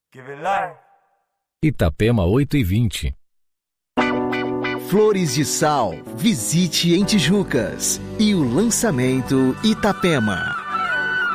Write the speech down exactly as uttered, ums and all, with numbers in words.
Itapema oito e vinte. Flores de Sal, visite em Tijucas. E o lançamento Itapema.